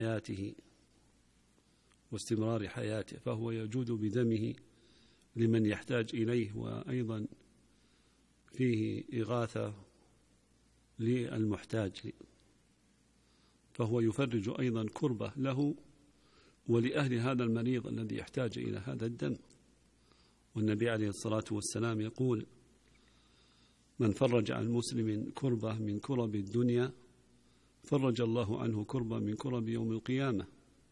حياته واستمرار حياته، فهو يجود بدمه لمن يحتاج إليه، وأيضا فيه إغاثة للمحتاج، فهو يفرج أيضا كربة له ولأهل هذا المريض الذي يحتاج إلى هذا الدم. والنبي عليه الصلاة والسلام يقول: من فرج عن مسلم كربة من كرب الدنيا فرج الله عنه كربة من كرب يوم القيامة.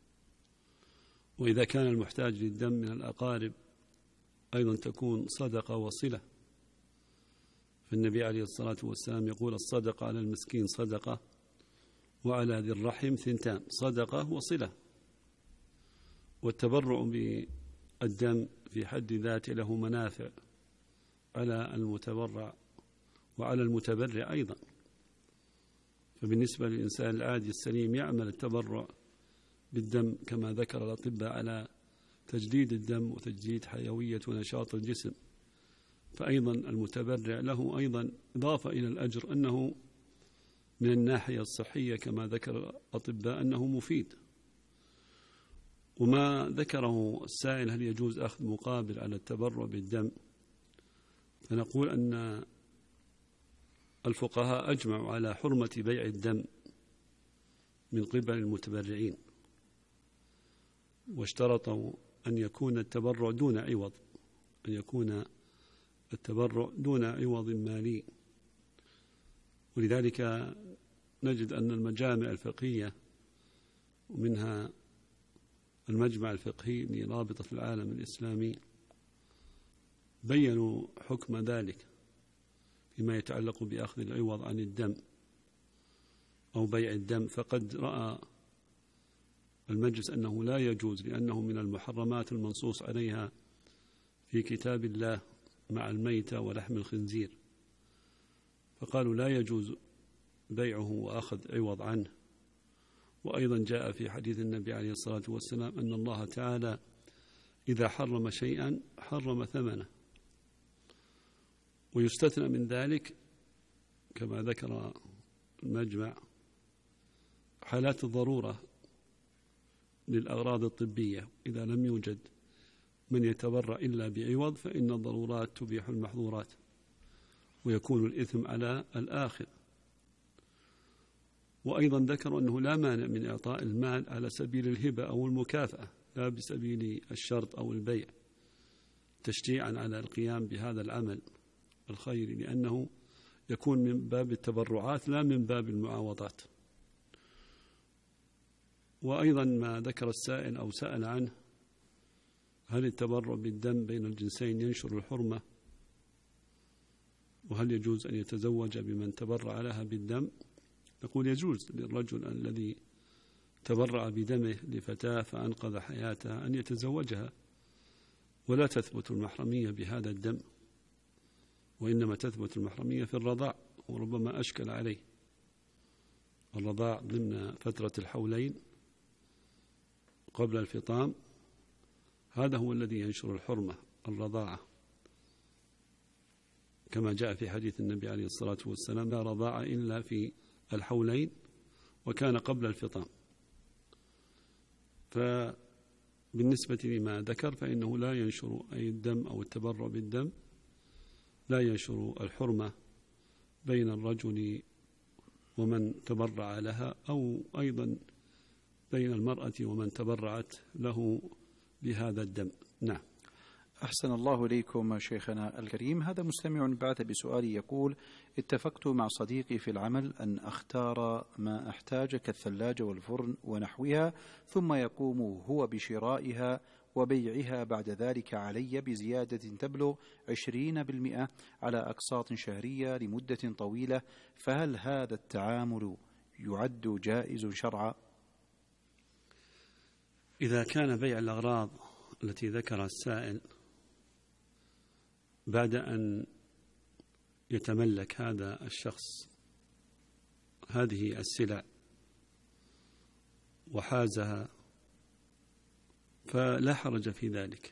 وإذا كان المحتاج للدم من الأقارب أيضا تكون صدقة وصلة، فالنبي عليه الصلاة والسلام يقول: الصدقة على المسكين صدقة وعلى ذي الرحم ثنتان، صدقة وصلة. والتبرع بالدم في حد ذاته له منافع على المتبرع وعلى المتبرع أيضا. فبالنسبة للإنسان العادي السليم يعمل التبرع بالدم كما ذكر الأطباء على تجديد الدم وتجديد حيوية ونشاط الجسم، فأيضا المتبرع له أيضا إضافة إلى الأجر أنه من الناحية الصحية كما ذكر الأطباء أنه مفيد. وما ذكره السائل هل يجوز أخذ مقابل على التبرع بالدم، فنقول أن الفقهاء أجمعوا على حرمة بيع الدم من قبل المتبرعين، واشترطوا أن يكون التبرع دون عوض، أن يكون التبرع دون عوض مالي. ولذلك نجد أن المجامع الفقهية ومنها المجمع الفقهي لرابطة العالم الإسلامي بيّنوا حكم ذلك فيما يتعلق بأخذ العوض عن الدم أو بيع الدم. فقد رأى المجلس أنه لا يجوز، لأنه من المحرمات المنصوص عليها في كتاب الله مع الميتة ولحم الخنزير، فقالوا لا يجوز بيعه وأخذ عوض عنه. وأيضا جاء في حديث النبي عليه الصلاة والسلام أن الله تعالى إذا حرم شيئا حرم ثمنه، ويستثنى من ذلك كما ذكر المجمع حالات الضرورة للأغراض الطبية، إذا لم يوجد من يتبرع إلا بعوض فإن الضرورات تبيح المحظورات، ويكون الإثم على الآخر. وأيضا ذكروا أنه لا مانع من إعطاء المال على سبيل الهبة أو المكافأة، لا بسبيل الشرط أو البيع، تشجيعا على القيام بهذا العمل الخيري، لأنه يكون من باب التبرعات لا من باب المعاوضات. وأيضا ما ذكر السائل أو سأل عنه هل التبرع بالدم بين الجنسين ينشر الحرمة، وهل يجوز أن يتزوج بمن تبرع لها بالدم؟ نقول يجوز للرجل الذي تبرع بدمه لفتاة فأنقذ حياتها أن يتزوجها، ولا تثبت المحرمية بهذا الدم، وإنما تثبت المحرمية في الرضاع، وربما أشكل عليه الرضاع ضمن فترة الحولين قبل الفطام، هذا هو الذي ينشر الحرمة، الرضاعة، كما جاء في حديث النبي عليه الصلاة والسلام: لا رضاعة إلا في الحولين، وكان قبل الفطام. فبالنسبة لما ذكر فإنه لا ينشر أي الدم أو التبرع بالدم لا ينشر الحرمة بين الرجل ومن تبرع لها، أو أيضا بين المرأة ومن تبرعت له بهذا الدم. نعم. أحسن الله إليكم شيخنا الكريم. هذا مستمع بعث بسؤال يقول: اتفقت مع صديقي في العمل أن أختار ما أحتاج كالثلاجة والفرن ونحوها، ثم يقوم هو بشرائها وبيعها بعد ذلك علي بزيادة تبلغ 20% على أقساط شهرية لمدة طويلة، فهل هذا التعامل يعد جائز شرعا؟ إذا كان بيع الأغراض التي ذكرها السائل بعد أن يتملك هذا الشخص هذه السلع وحازها فلا حرج في ذلك.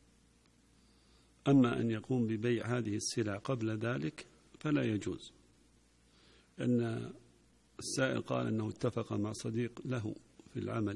أما أن يقوم ببيع هذه السلع قبل ذلك فلا يجوز، لأن السائل قال أنه اتفق مع صديق له في في العمل